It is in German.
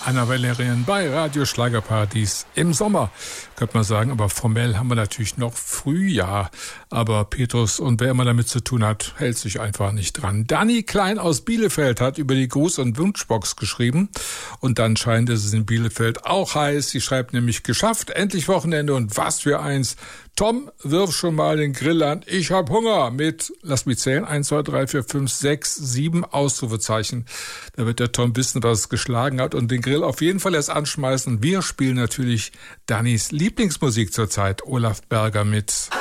Anna Valerian bei Radio Schlagerparadies im Sommer, könnte man sagen. Aber formell haben wir natürlich noch Frühjahr. Aber Petrus und wer immer damit zu tun hat, hält sich einfach nicht dran. Dani Klein aus Bielefeld hat über die Gruß- und Wunschbox geschrieben. Und dann scheint es in Bielefeld auch heiß. Sie schreibt nämlich: geschafft, endlich Wochenende und was für eins. Tom, wirf schon mal den Grill an. Ich hab Hunger mit, lass mich zählen, 1, 2, 3, 4, 5, 6, 7 Ausrufezeichen. Da wird der Tom wissen, was es geschlagen hat und den Grill auf jeden Fall erst anschmeißen. Wir spielen natürlich Dannys Lieblingsmusik zurzeit, Olaf Berger mit